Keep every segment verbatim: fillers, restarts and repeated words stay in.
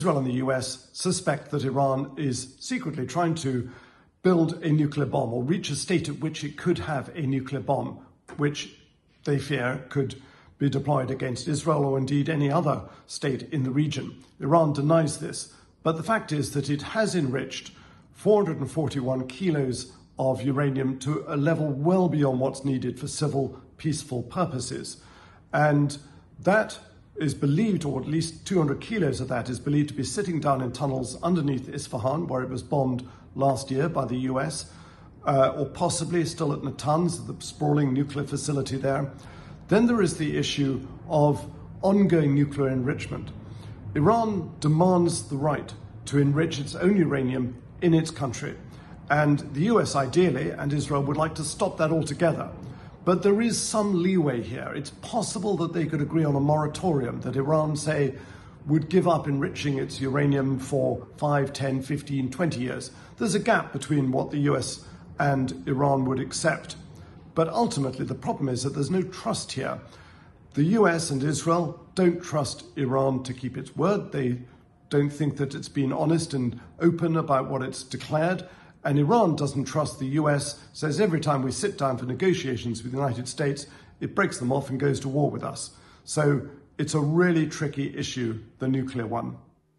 Israel and the U S suspect that Iran is secretly trying to build a nuclear bomb or reach a state at which it could have a nuclear bomb, which they fear could be deployed against Israel or indeed any other state in the region. Iran denies this, but the fact is that it has enriched four hundred forty-one kilos of uranium to a level well beyond what's needed for civil, peaceful purposes. And that is believed, or at least two hundred kilos of that is believed to be sitting down in tunnels underneath Isfahan, where it was bombed last year by the U S, uh, or possibly still at Natanz, the sprawling nuclear facility there. Then there is the issue of ongoing nuclear enrichment. Iran demands the right to enrich its own uranium in its country. And the U S ideally, and Israel, would like to stop that altogether. But there is some leeway here. It's possible that they could agree on a moratorium, that Iran, say, would give up enriching its uranium for five, ten, fifteen, twenty years. There's a gap between what the U S and Iran would accept. But ultimately, the problem is that there's no trust here. The U S and Israel don't trust Iran to keep its word. They don't think that it's been honest and open about what it's declared. And Iran doesn't trust the U S, says every time we sit down for negotiations with the United States, it breaks them off and goes to war with us. So it's a really tricky issue, the nuclear one.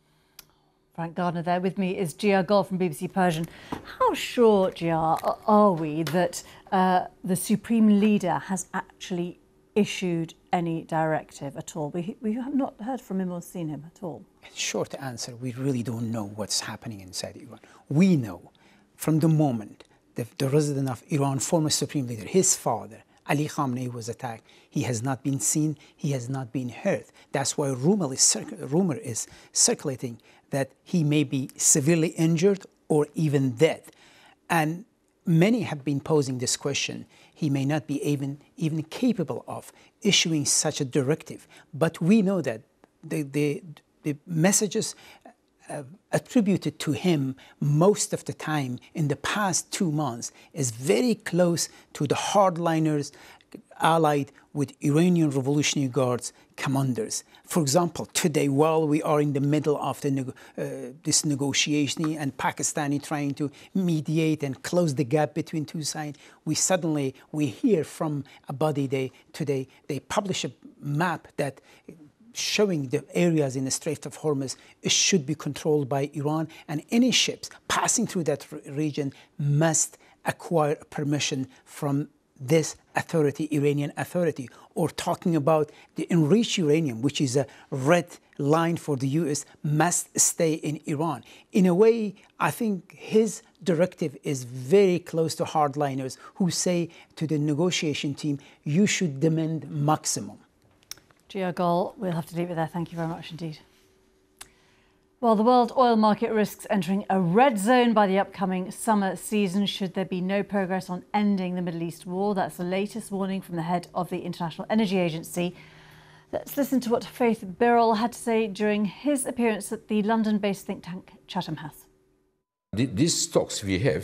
Frank Gardner there. With me is Gia Gol from B B C Persian. How sure, Gia, are we that uh, the Supreme Leader has actually issued any directive at all? We, we have not heard from him or seen him at all. Short answer, we really don't know what's happening inside Iran. We know from the moment the, the resident of Iran, former Supreme Leader, his father, Ali Khamenei, was attacked, he has not been seen, he has not been heard. That's why rumor is, rumor is circulating that he may be severely injured or even dead. And many have been posing this question. He may not be even, even capable of issuing such a directive. But we know that the, the, the messages uh, attributed to him most of the time in the past two months is very close to the hardliners allied with Iranian Revolutionary Guards commanders. For example, today, while we are in the middle of the, uh, this negotiation and Pakistani trying to mediate and close the gap between two sides, we suddenly, we hear from a body they, today, they publish a map that showing the areas in the Strait of Hormuz should be controlled by Iran, and any ships passing through that region must acquire permission from this authority, Iranian authority, or talking about the enriched uranium, which is a red line for the U S, must stay in Iran. In a way, I think his directive is very close to hardliners who say to the negotiation team, you should demand maximum. Gia Gol, we'll have to leave it there. Thank you very much indeed. Well, the world oil market risks entering a red zone by the upcoming summer season should there be no progress on ending the Middle East war. That's the latest warning from the head of the International Energy Agency. Let's listen to what Faith Birrell had to say during his appearance at the London-based think tank Chatham House. These stocks we have,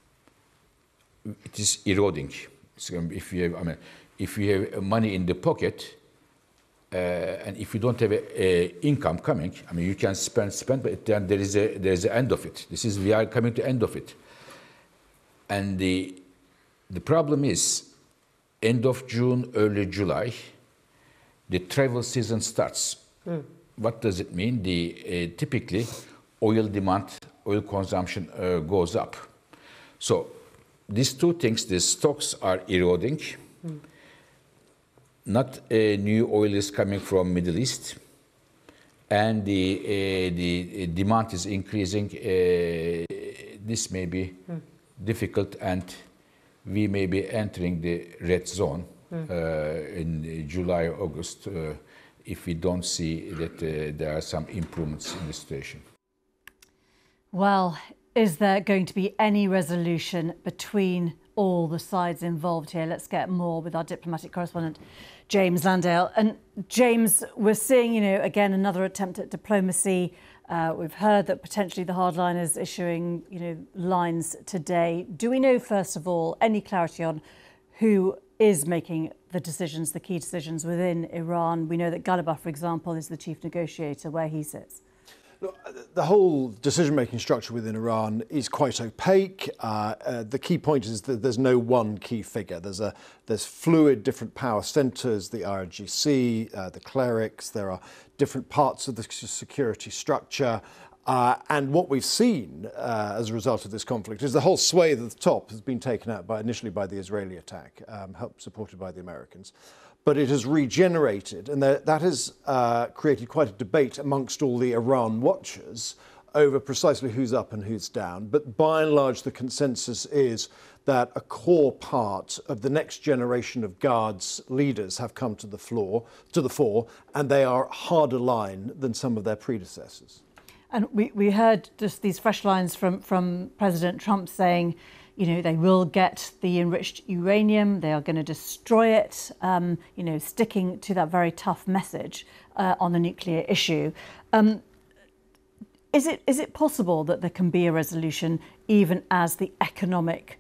it is eroding. So if you have, I mean, if you have money in the pocket, Uh, and if you don't have a, a income coming, I mean, you can spend, spend, but then there is a there is an end of it. This is we are coming to end of it, and the the problem is, end of June, early July, the travel season starts. Mm. What does it mean? The uh, typically oil demand, oil consumption uh, goes up. So these two things, the stocks are eroding. Mm. Not a new oil is coming from Middle East, and the uh, the demand is increasing. Uh, this may be mm. difficult, and we may be entering the red zone mm. uh, in July, August, uh, if we don't see that uh, there are some improvements in the situation. Well, is there going to be any resolution between all the sides involved here? Let's get more with our diplomatic correspondent, James Landale. And James, we're seeing, you know, again, another attempt at diplomacy. Uh, we've heard that potentially the hardliners issuing, you know, lines today. Do we know, first of all, any clarity on who is making the decisions, the key decisions within Iran? We know that Ghalibaf, for example, is the chief negotiator, where he sits. Look, the whole decision-making structure within Iran is quite opaque. Uh, uh, the key point is that there's no one key figure. There's a there's fluid different power centres, the I R G C, uh, the clerics. There are different parts of the security structure. Uh, and what we've seen uh, as a result of this conflict is the whole swathe at the top has been taken out by initially by the Israeli attack, um, helped supported by the Americans. But it has regenerated, and that, that has uh, created quite a debate amongst all the Iran watchers over precisely who's up and who's down. But by and large, the consensus is that a core part of the next generation of Guards leaders have come to the floor, to the fore, and they are harder line than some of their predecessors. And we, we heard just these fresh lines from, from President Trump saying, you know, they will get the enriched uranium, they are going to destroy it, um, you know, sticking to that very tough message uh, on the nuclear issue. Um, is it is it possible that there can be a resolution even as the economic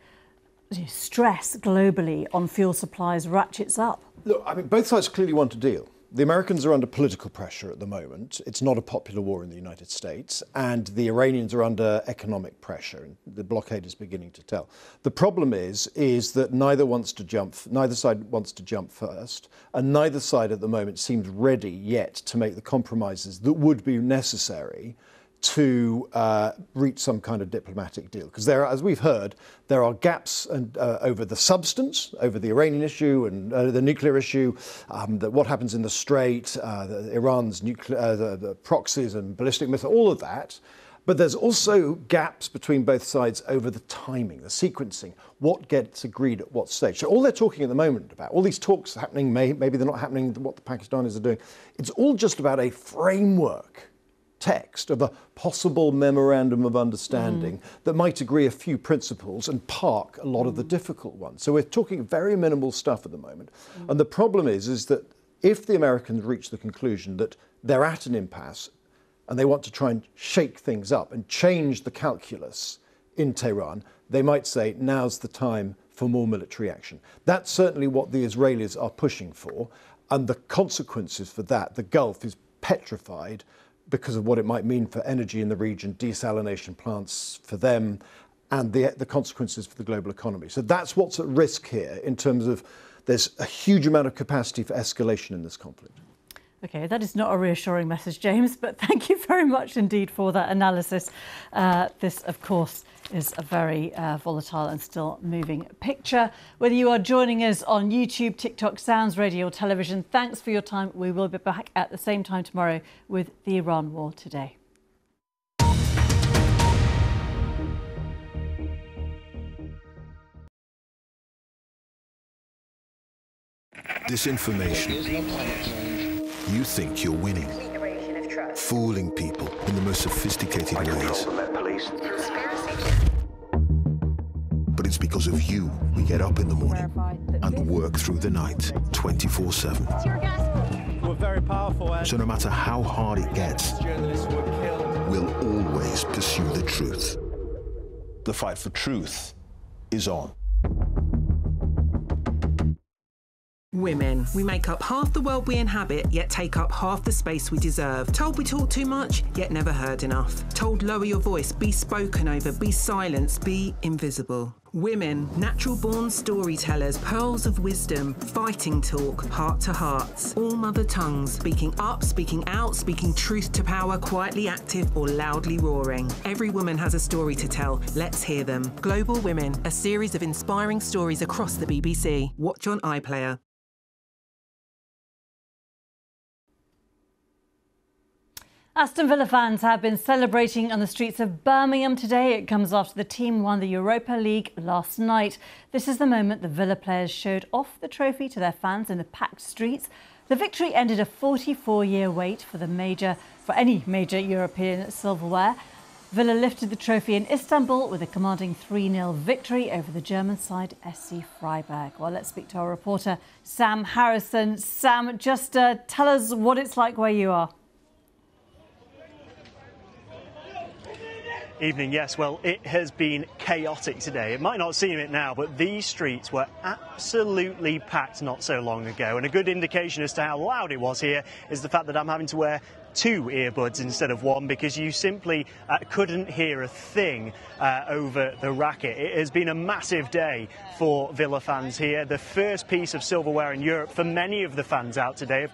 stress globally on fuel supplies ratchets up? Look, I mean, both sides clearly want a deal. The Americans are under political pressure at the moment. It's not a popular war in the United States, and the Iranians are under economic pressure. The blockade is beginning to tell. The problem is, is that neither wants to jump, neither side wants to jump first, and neither side at the moment seems ready yet to make the compromises that would be necessary to uh, reach some kind of diplomatic deal. Because there are, as we've heard, there are gaps and, uh, over the substance, over the Iranian issue and uh, the nuclear issue, um, that what happens in the Strait, uh, the, Iran's nuclear, uh, the, the proxies and ballistic missiles, all of that. But there's also gaps between both sides over the timing, the sequencing, what gets agreed at what stage. So all they're talking at the moment about, all these talks happening, may, maybe they're not happening, what the Pakistanis are doing, it's all just about a framework text of a possible memorandum of understanding mm. that might agree a few principles and park a lot mm. of the difficult ones. So we're talking very minimal stuff at the moment. Mm. And the problem is, is that if the Americans reach the conclusion that they're at an impasse and they want to try and shake things up and change the calculus in Tehran, they might say, now's the time for more military action. That's certainly what the Israelis are pushing for. And the consequences for that, the Gulf is petrified because of what it might mean for energy in the region, desalination plants for them, and the, the consequences for the global economy. So that's what's at risk here in terms of there's a huge amount of capacity for escalation in this conflict. OK, that is not a reassuring message, James, but thank you very much indeed for that analysis. Uh, this, of course, is a very uh, volatile and still moving picture. Whether you are joining us on YouTube, TikTok, Sounds, radio or television, thanks for your time. We will be back at the same time tomorrow with the Iran War Today. Disinformation. You think you're winning, fooling people in the most sophisticated ways. But it's because of you we get up in the morning and work through the night twenty-four seven. We're very powerful. So no matter how hard it gets, we'll always pursue the truth. The fight for truth is on. Women. We make up half the world we inhabit, yet take up half the space we deserve. Told we talk too much, yet never heard enough. Told lower your voice, be spoken over, be silenced, be invisible. Women, natural-born storytellers, pearls of wisdom, fighting talk, heart to hearts. All mother tongues, speaking up, speaking out, speaking truth to power, quietly active or loudly roaring. Every woman has a story to tell. Let's hear them. Global Women, a series of inspiring stories across the B B C. Watch on iPlayer. Aston Villa fans have been celebrating on the streets of Birmingham today. It comes after the team won the Europa League last night. This is the moment the Villa players showed off the trophy to their fans in the packed streets. The victory ended a forty-four year wait for the major, for any major European silverware. Villa lifted the trophy in Istanbul with a commanding three nil victory over the German side S C Freiburg. Well, let's speak to our reporter, Sam Harrison. Sam, just uh, tell us what it's like where you are. Evening, yes. Well, it has been chaotic today. It might not seem it now, but these streets were absolutely packed not so long ago. And a good indication as to how loud it was here is the fact that I'm having to wear two earbuds instead of one, because you simply uh, couldn't hear a thing uh, over the racket. It has been a massive day for Villa fans here. The first piece of silverware in Europe for many of the fans out today.